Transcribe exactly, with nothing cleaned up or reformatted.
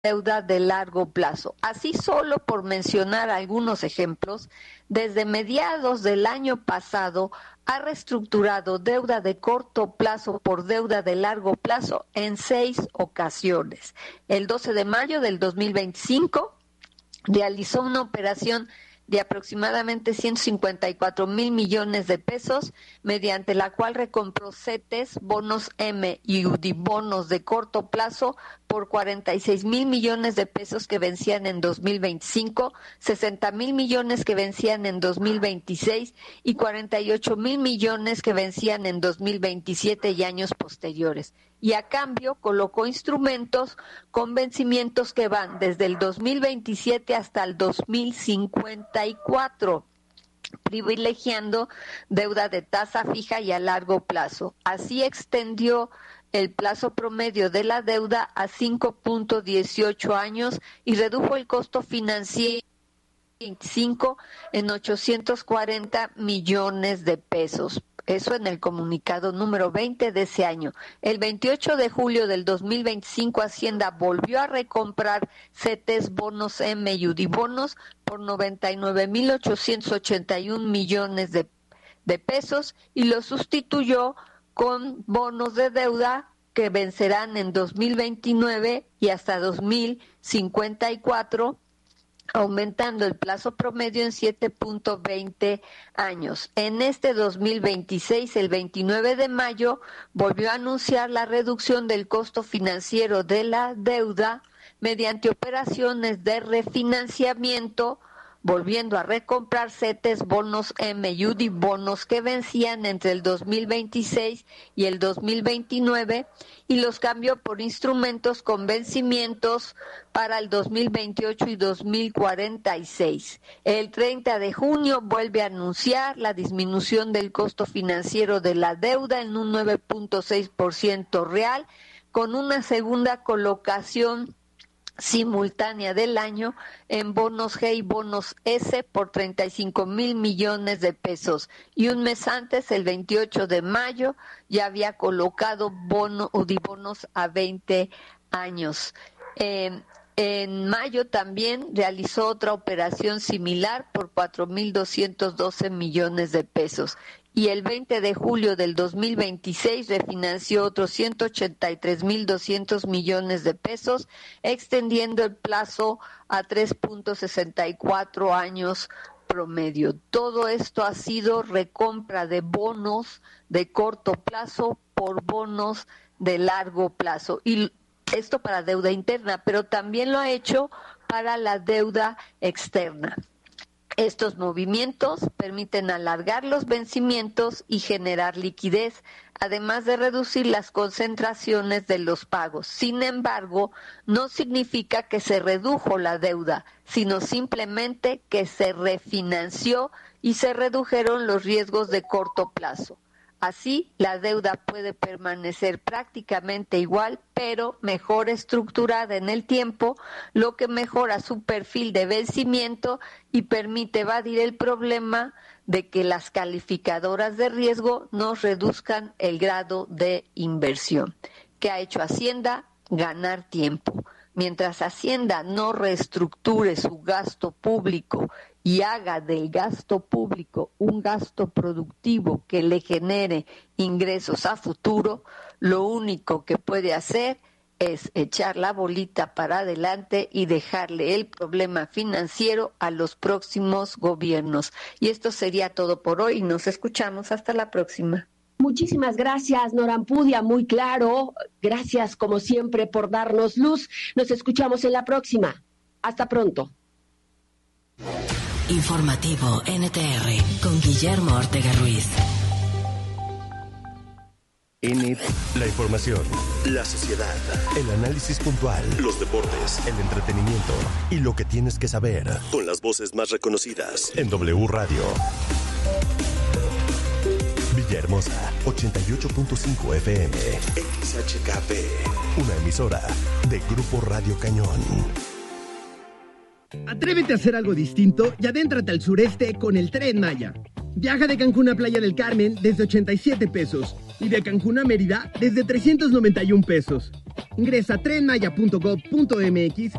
deuda de largo plazo. Así, solo por mencionar algunos ejemplos, desde mediados del año pasado ha reestructurado deuda de corto plazo por deuda de largo plazo en seis ocasiones. El doce de mayo del dos mil veinticinco realizó una operación de aproximadamente ciento cincuenta y cuatro mil millones de pesos, mediante la cual recompró CETES, bonos M y UDIbonos de corto plazo por cuarenta y seis mil millones de pesos que vencían en dos mil veinticinco, sesenta mil millones que vencían en dos mil veintiséis y cuarenta y ocho mil millones que vencían en dos mil veintisiete y años posteriores. Y a cambio colocó instrumentos con vencimientos que van desde el dos mil veintisiete hasta el dos mil cincuenta y cuatro, privilegiando deuda de tasa fija y a largo plazo. Así extendió el plazo promedio de la deuda a cinco punto dieciocho años y redujo el costo financiero veinticinco en ochocientos cuarenta millones de pesos. Eso en el comunicado número veinte de ese año. El veintiocho de julio del dos mil veinticinco, Hacienda volvió a recomprar CETES, bonos M y UDIbonos por noventa y nueve mil ochocientos ochenta y un millones de, de pesos y lo sustituyó con bonos de deuda que vencerán en dos mil veintinueve y hasta dos mil cincuenta y cuatro, aumentando el plazo promedio en siete punto veinte años. En este dos mil veintiséis, el veintinueve de mayo, volvió a anunciar la reducción del costo financiero de la deuda mediante operaciones de refinanciamiento, volviendo a recomprar CETES, bonos M y UDIbonos que vencían entre el dos mil veintiséis y el dos mil veintinueve y los cambió por instrumentos con vencimientos para el dos mil veintiocho y dos mil cuarenta y seis. El treinta de junio vuelve a anunciar la disminución del costo financiero de la deuda en un nueve punto seis por ciento real, con una segunda colocación simultánea del año en bonos G y bonos S por treinta y cinco mil millones de pesos, y un mes antes, el veintiocho de mayo, ya había colocado bono UDIbonos a veinte años. Eh, en mayo también realizó otra operación similar por cuatro mil doscientos doce millones de pesos. Y el veinte de julio del dos mil veintiséis refinanció otros ciento ochenta y tres mil doscientos millones de pesos, extendiendo el plazo a tres punto sesenta y cuatro años promedio. Todo esto ha sido recompra de bonos de corto plazo por bonos de largo plazo. Y esto para deuda interna, pero también lo ha hecho para la deuda externa. Estos movimientos permiten alargar los vencimientos y generar liquidez, además de reducir las concentraciones de los pagos. Sin embargo, no significa que se redujo la deuda, sino simplemente que se refinanció y se redujeron los riesgos de corto plazo. Así, la deuda puede permanecer prácticamente igual, pero mejor estructurada en el tiempo, lo que mejora su perfil de vencimiento y permite evadir el problema de que las calificadoras de riesgo nos reduzcan el grado de inversión. ¿Qué ha hecho Hacienda? Ganar tiempo. Mientras Hacienda no reestructure su gasto público y haga del gasto público un gasto productivo que le genere ingresos a futuro, lo único que puede hacer es echar la bolita para adelante y dejarle el problema financiero a los próximos gobiernos. Y esto sería todo por hoy. Nos escuchamos. Hasta la próxima. Muchísimas gracias, Nora Ampudia, muy claro. Gracias, como siempre, por darnos luz. Nos escuchamos en la próxima. Hasta pronto. Informativo N T R con Guillermo Ortega Ruiz. N, la información, la sociedad, el análisis puntual, los deportes, el entretenimiento y lo que tienes que saber. Con las voces más reconocidas en W Radio. Villahermosa, ochenta y ocho punto cinco F M. X H K P, una emisora de Grupo Radio Cañón. Atrévete a hacer algo distinto y adéntrate al sureste con el Tren Maya. Viaja de Cancún a Playa del Carmen desde ochenta y siete pesos y de Cancún a Mérida desde trescientos noventa y un pesos. Ingresa a tren maya punto gob punto m x